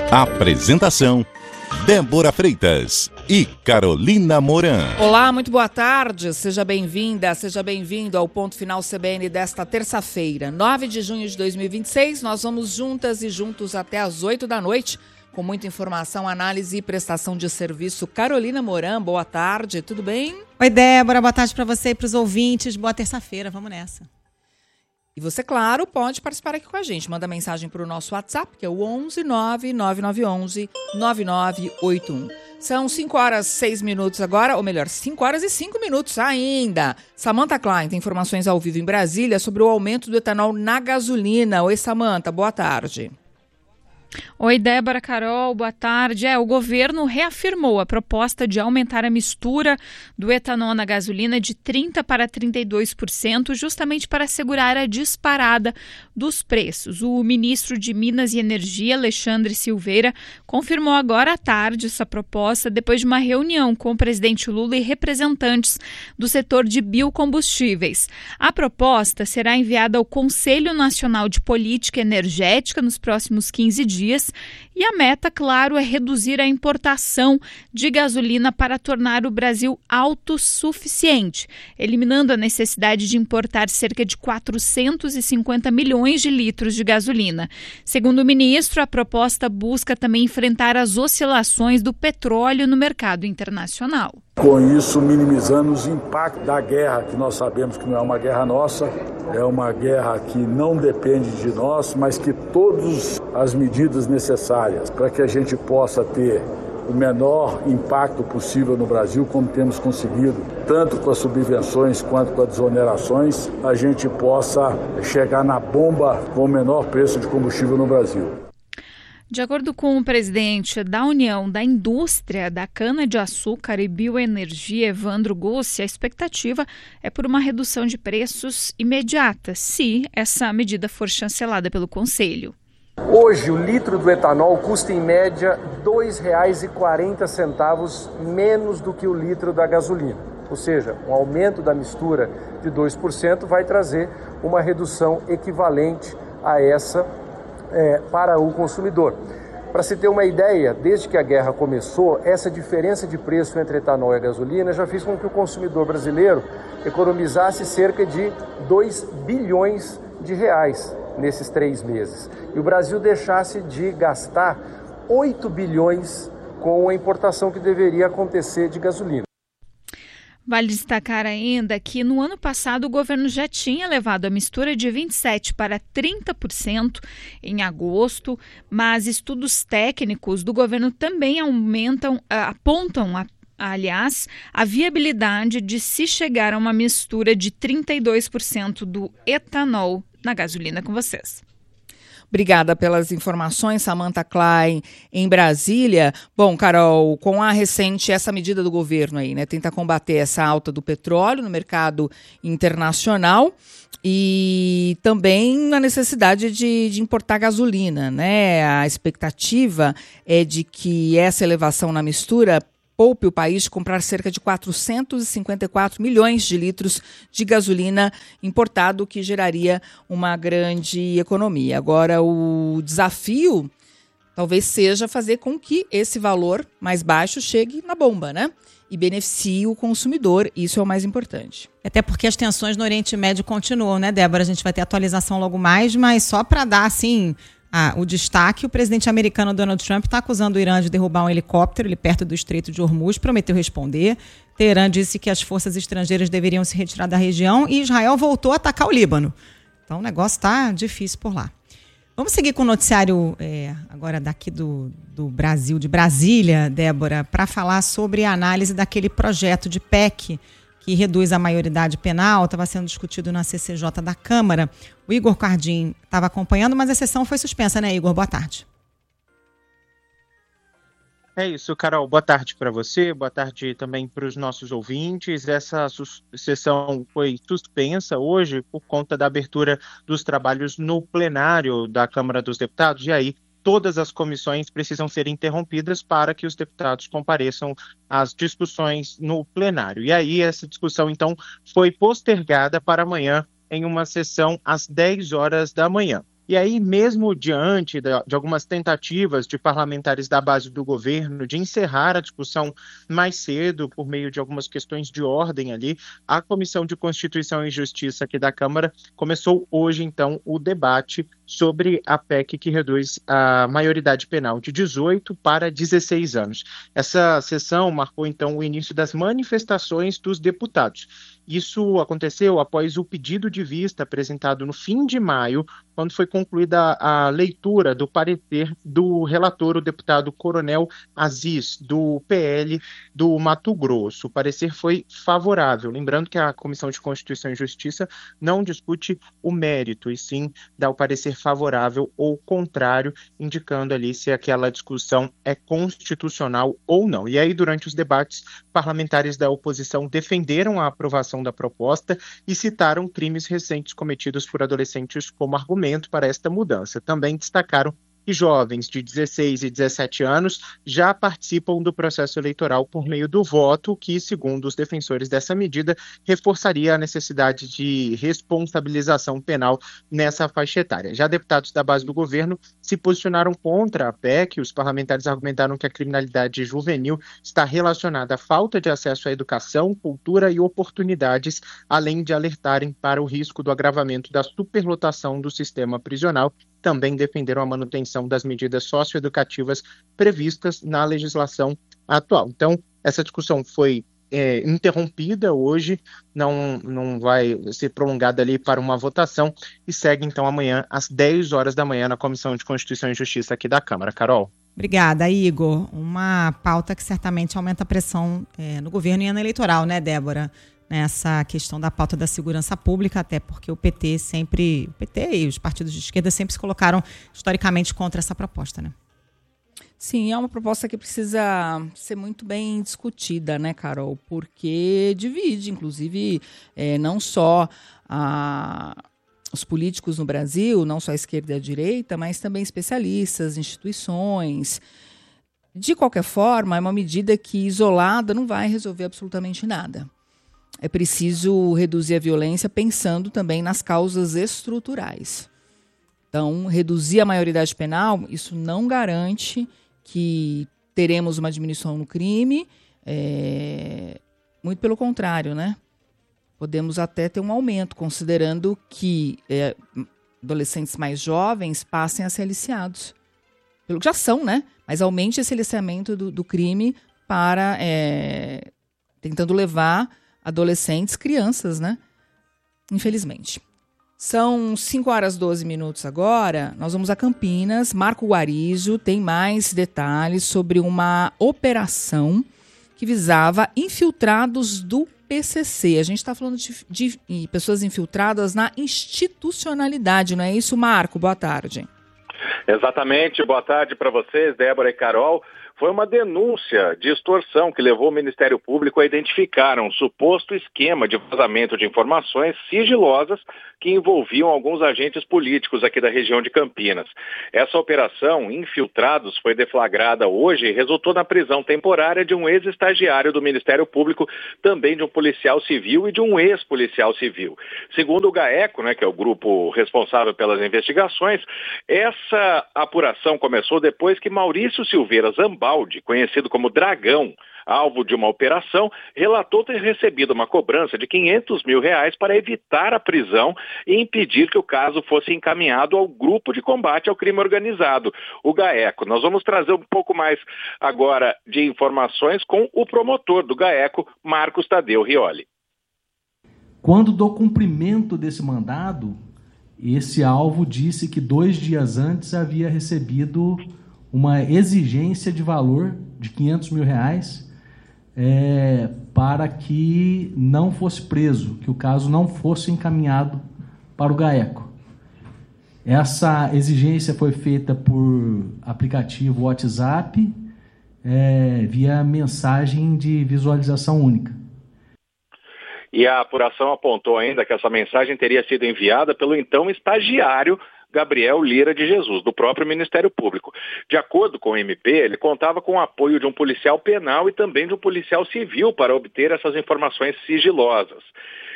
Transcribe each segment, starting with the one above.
Apresentação: Débora Freitas e Carolina Moran. Olá, muito boa tarde. Seja bem-vinda, seja bem-vindo ao Ponto Final CBN desta terça-feira, 9 de junho de 2026. Nós vamos juntas e juntos até às 8 da noite, com muita informação, análise e prestação de serviço. Carolina Moran, boa tarde, tudo bem? Oi, Débora, boa tarde para você e para os ouvintes. Boa terça-feira, vamos nessa. E você, claro, pode participar aqui com a gente. Manda mensagem para o nosso WhatsApp, que é o 11 99911 9981. São 5 horas e 6 minutos agora, ou melhor, 5 horas e 5 minutos ainda. Samantha Klein tem informações ao vivo em Brasília sobre o aumento do etanol na gasolina. Oi, Samantha, boa tarde. Oi, Débora, Carol, boa tarde. O governo reafirmou a proposta de aumentar a mistura do etanol na gasolina de 30% para 32%, justamente para assegurar a disparada dos preços. O ministro de Minas e Energia, Alexandre Silveira, confirmou agora à tarde essa proposta depois de uma reunião com o presidente Lula e representantes do setor de biocombustíveis. A proposta será enviada ao Conselho Nacional de Política Energética nos próximos 15 dias. E a meta, claro, é reduzir a importação de gasolina para tornar o Brasil autossuficiente, eliminando a necessidade de importar cerca de 450 milhões de litros de gasolina. Segundo o ministro, a proposta busca também enfrentar as oscilações do petróleo no mercado internacional. Com isso, minimizando os impactos da guerra, que nós sabemos que não é uma guerra nossa, é uma guerra que não depende de nós, mas que todas as medidas necessárias para que a gente possa ter o menor impacto possível no Brasil, como temos conseguido, tanto com as subvenções quanto com as desonerações, a gente possa chegar na bomba com o menor preço de combustível no Brasil. De acordo com o presidente da União da Indústria da Cana-de-Açúcar e Bioenergia, Evandro Gussi, a expectativa é por uma redução de preços imediata, se essa medida for chancelada pelo Conselho. Hoje, o litro do etanol custa, em média, R$ 2,40 menos do que o litro da gasolina. Ou seja, um aumento da mistura de 2% vai trazer uma redução equivalente a essa para o consumidor. Para se ter uma ideia, desde que a guerra começou, essa diferença de preço entre etanol e a gasolina já fez com que o consumidor brasileiro economizasse cerca de 2 bilhões de reais nesses 3 meses. E o Brasil deixasse de gastar 8 bilhões com a importação que deveria acontecer de gasolina. Vale destacar ainda que no ano passado o governo já tinha levado a mistura de 27% para 30% em agosto, mas estudos técnicos do governo também apontam a viabilidade de se chegar a uma mistura de 32% do etanol na gasolina. Com vocês. Obrigada pelas informações, Samantha Klein, em Brasília. Bom, Carol, com a recente, essa medida do governo aí, né, tenta combater essa alta do petróleo no mercado internacional e também a necessidade de importar gasolina, né? A expectativa é de que essa elevação na mistura poupe o país de comprar cerca de 454 milhões de litros de gasolina importado, que geraria uma grande economia. Agora, o desafio talvez seja fazer com que esse valor mais baixo chegue na bomba, né? E beneficie o consumidor, isso é o mais importante. Até porque as tensões no Oriente Médio continuam, né, Débora? A gente vai ter atualização logo mais, mas só para dar, assim, o destaque, o presidente americano Donald Trump está acusando o Irã de derrubar um helicóptero ali perto do Estreito de Hormuz, prometeu responder. Teherã disse que as forças estrangeiras deveriam se retirar da região e Israel voltou a atacar o Líbano. Então o negócio está difícil por lá. Vamos seguir com o noticiário agora daqui do Brasil, de Brasília, Débora, para falar sobre a análise daquele projeto de PEC que reduz a maioridade penal, estava sendo discutido na CCJ da Câmara. O Igor Cardim estava acompanhando, mas a sessão foi suspensa, né, Igor? Boa tarde. É isso, Carol. Boa tarde para você, boa tarde também para os nossos ouvintes. Essa sessão foi suspensa hoje por conta da abertura dos trabalhos no plenário da Câmara dos Deputados, e aí todas as comissões precisam ser interrompidas para que os deputados compareçam às discussões no plenário. E aí essa discussão, então, foi postergada para amanhã em uma sessão às 10 horas da manhã. E aí, mesmo diante de algumas tentativas de parlamentares da base do governo de encerrar a discussão mais cedo, por meio de algumas questões de ordem ali, a Comissão de Constituição e Justiça aqui da Câmara começou hoje, então, o debate sobre a PEC que reduz a maioridade penal de 18 para 16 anos. Essa sessão marcou, então, o início das manifestações dos deputados. Isso aconteceu após o pedido de vista apresentado no fim de maio, quando foi concluída a leitura do parecer do relator, o deputado Coronel Aziz, do PL do Mato Grosso. O parecer foi favorável. Lembrando que a Comissão de Constituição e Justiça não discute o mérito, e sim dá o parecer favorável ou contrário, indicando ali se aquela discussão é constitucional ou não. E aí, durante os debates, parlamentares da oposição defenderam a aprovação da proposta e citaram crimes recentes cometidos por adolescentes como argumento para esta mudança. Também destacaram que jovens de 16 e 17 anos já participam do processo eleitoral por meio do voto, que, segundo os defensores dessa medida, reforçaria a necessidade de responsabilização penal nessa faixa etária. Já deputados da base do governo se posicionaram contra a PEC. Os parlamentares argumentaram que a criminalidade juvenil está relacionada à falta de acesso à educação, cultura e oportunidades, além de alertarem para o risco do agravamento da superlotação do sistema prisional. Também defenderam a manutenção das medidas socioeducativas previstas na legislação atual. Então, essa discussão foi interrompida hoje, não vai ser prolongada ali para uma votação e segue então amanhã às 10 horas da manhã na Comissão de Constituição e Justiça aqui da Câmara. Carol. Obrigada, Igor. Uma pauta que certamente aumenta a pressão no governo e ano eleitoral, né, Débora? Nessa questão da pauta da segurança pública, até porque o PT e os partidos de esquerda sempre se colocaram historicamente contra essa proposta, né? Sim, é uma proposta que precisa ser muito bem discutida, né, Carol? Porque divide, inclusive, não só os políticos no Brasil, não só a esquerda e a direita, mas também especialistas, instituições. De qualquer forma, é uma medida que, isolada, não vai resolver absolutamente nada. É preciso reduzir a violência pensando também nas causas estruturais. Então, reduzir a maioridade penal, isso não garante que teremos uma diminuição no crime, muito pelo contrário, né? Podemos até ter um aumento, considerando que adolescentes mais jovens passem a ser aliciados. Pelo que já são, né? Mas aumente esse aliciamento do crime para tentando levar adolescentes, crianças, né? Infelizmente. São 5h12 agora. Nós vamos a Campinas. Marco Guarizo tem mais detalhes sobre uma operação que visava infiltrados do PCC. A gente está falando de pessoas infiltradas na institucionalidade, não é isso, Marco? Boa tarde. Exatamente. Boa tarde para vocês, Débora e Carol. Foi uma denúncia de extorsão que levou o Ministério Público a identificar um suposto esquema de vazamento de informações sigilosas que envolviam alguns agentes políticos aqui da região de Campinas. Essa operação, Infiltrados, foi deflagrada hoje e resultou na prisão temporária de um ex-estagiário do Ministério Público, também de um policial civil e de um ex-policial civil. Segundo o GAECO, que é o grupo responsável pelas investigações, essa apuração começou depois que Maurício Silveira Zambaldi, conhecido como Dragão, alvo de uma operação, relatou ter recebido uma cobrança de R$500 mil para evitar a prisão e impedir que o caso fosse encaminhado ao Grupo de Combate ao Crime Organizado, o GAECO. Nós vamos trazer um pouco mais agora de informações com o promotor do GAECO, Marcos Tadeu Rioli. Quando do cumprimento desse mandado, esse alvo disse que 2 dias antes havia recebido uma exigência de valor de R$500 mil para que não fosse preso, que o caso não fosse encaminhado para o GAECO. Essa exigência foi feita por aplicativo WhatsApp, via mensagem de visualização única. E a apuração apontou ainda que essa mensagem teria sido enviada pelo então estagiário Gabriel Lira de Jesus, do próprio Ministério Público. De acordo com o MP, ele contava com o apoio de um policial penal e também de um policial civil para obter essas informações sigilosas.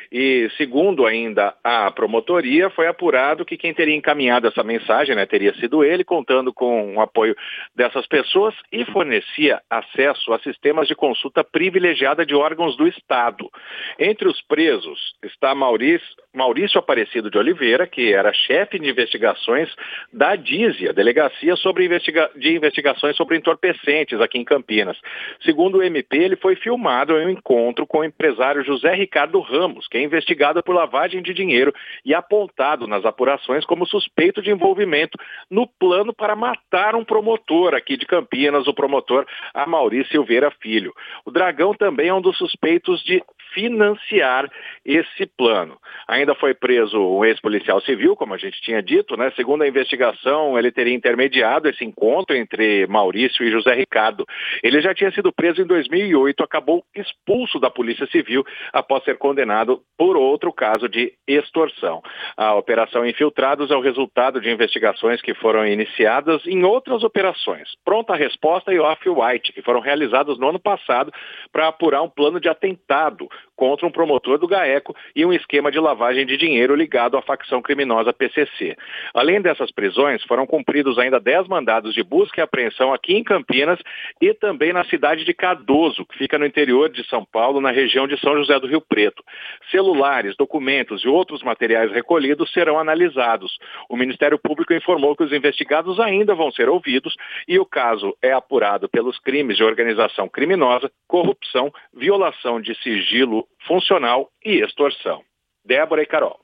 E, segundo ainda a promotoria, foi apurado que quem teria encaminhado essa mensagem, né, teria sido ele, contando com o apoio dessas pessoas e fornecia acesso a sistemas de consulta privilegiada de órgãos do Estado. Entre os presos está Maurício Aparecido de Oliveira, que era chefe de investigações da DISE, a Delegacia de Investigações sobre Entorpecentes, aqui em Campinas. Segundo o MP, ele foi filmado em um encontro com o empresário José Ricardo Ramos, que é investigado por lavagem de dinheiro e apontado nas apurações como suspeito de envolvimento no plano para matar um promotor aqui de Campinas, o promotor Amaury Silveira Filho. O Dragão também é um dos suspeitos de financiar esse plano. Ainda foi preso um ex-policial civil, como a gente tinha dito, né? Segundo a investigação, ele teria intermediado esse encontro entre Maurício e José Ricardo. Ele já tinha sido preso em 2008, acabou expulso da Polícia Civil após ser condenado por outro caso de extorsão. A Operação Infiltrados é o resultado de investigações que foram iniciadas em outras operações. Pronta Resposta e Off-White, que foram realizadas no ano passado para apurar um plano de atentado contra um promotor do GAECO e um esquema de lavagem de dinheiro ligado à facção criminosa PCC. Além dessas prisões, foram cumpridos ainda 10 mandados de busca e apreensão aqui em Campinas e também na cidade de Cardoso, que fica no interior de São Paulo, na região de São José do Rio Preto. Celulares, documentos e outros materiais recolhidos serão analisados. O Ministério Público informou que os investigados ainda vão ser ouvidos e o caso é apurado pelos crimes de organização criminosa, corrupção, violação de sigilo funcional e extorsão. Débora e Carol.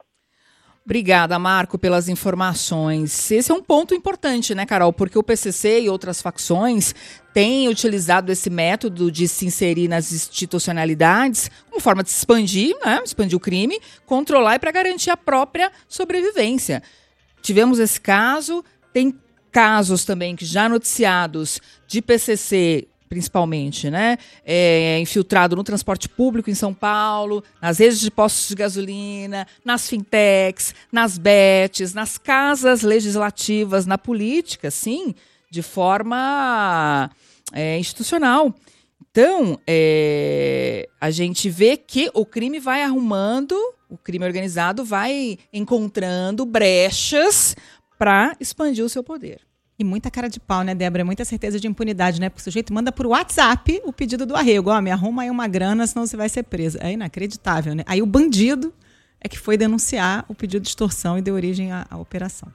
Obrigada, Marco, pelas informações. Esse é um ponto importante, né, Carol? Porque o PCC e outras facções têm utilizado esse método de se inserir nas institucionalidades como forma de se expandir, né? Expandir o crime, controlar e para garantir a própria sobrevivência. Tivemos esse caso, tem casos também que já noticiados de PCC, principalmente, né? Infiltrado no transporte público em São Paulo, nas redes de postos de gasolina, nas fintechs, nas bets, nas casas legislativas, na política, sim, de forma institucional. Então, a gente vê que o crime vai arrumando, o crime organizado vai encontrando brechas para expandir o seu poder. E muita cara de pau, né, Débora? Muita certeza de impunidade, né? Porque o sujeito manda por WhatsApp o pedido do arrego. Ó, me arruma aí uma grana, senão você vai ser preso. É inacreditável, né? Aí o bandido é que foi denunciar o pedido de extorsão e deu origem à operação.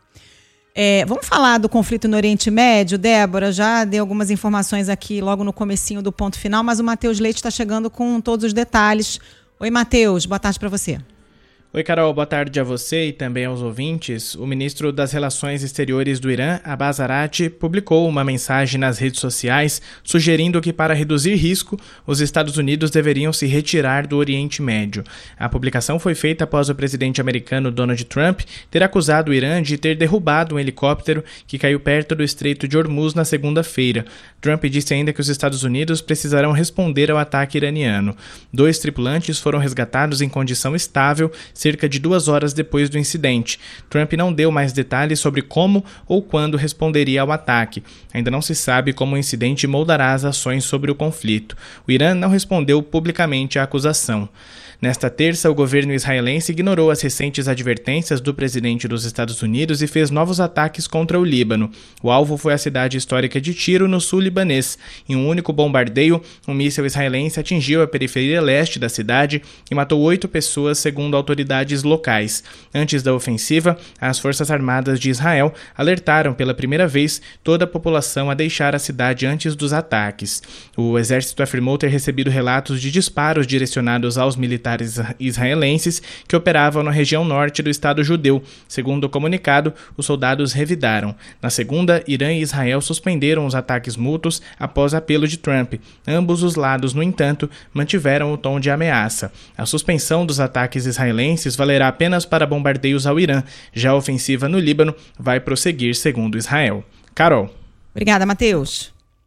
Vamos falar do conflito no Oriente Médio, Débora? Já dei algumas informações aqui logo no comecinho do ponto final, mas o Matheus Leite está chegando com todos os detalhes. Oi, Matheus, boa tarde para você. Oi, Carol, boa tarde a você e também aos ouvintes. O ministro das Relações Exteriores do Irã, Abbas Araqchi, publicou uma mensagem nas redes sociais sugerindo que, para reduzir risco, os Estados Unidos deveriam se retirar do Oriente Médio. A publicação foi feita após o presidente americano Donald Trump ter acusado o Irã de ter derrubado um helicóptero que caiu perto do Estreito de Hormuz na segunda-feira. Trump disse ainda que os Estados Unidos precisarão responder ao ataque iraniano. 2 tripulantes foram resgatados em condição estável cerca de 2 horas depois do incidente. Trump não deu mais detalhes sobre como ou quando responderia ao ataque. Ainda não se sabe como o incidente moldará as ações sobre o conflito. O Irã não respondeu publicamente à acusação. Nesta terça, o governo israelense ignorou as recentes advertências do presidente dos Estados Unidos e fez novos ataques contra o Líbano. O alvo foi a cidade histórica de Tiro, no sul libanês. Em um único bombardeio, um míssil israelense atingiu a periferia leste da cidade e matou 8 pessoas, segundo autoridades locais. Antes da ofensiva, as Forças Armadas de Israel alertaram pela primeira vez toda a população a deixar a cidade antes dos ataques. O exército afirmou ter recebido relatos de disparos direcionados aos militares israelenses que operavam na região norte do Estado judeu. Segundo o comunicado, os soldados revidaram. Na segunda, Irã e Israel suspenderam os ataques mútuos após apelo de Trump. Ambos os lados, no entanto, mantiveram o tom de ameaça. A suspensão dos ataques israelenses valerá apenas para bombardeios ao Irã. Já a ofensiva no Líbano vai prosseguir, segundo Israel. Carol. Obrigada, Matheus.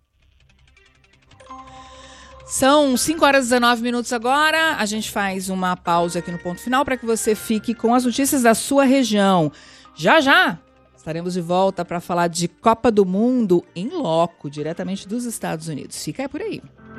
São 5 horas e 19 minutos agora. A gente faz uma pausa aqui no ponto final para que você fique com as notícias da sua região. Já já estaremos de volta para falar de Copa do Mundo em loco, diretamente dos Estados Unidos. Fica aí por aí.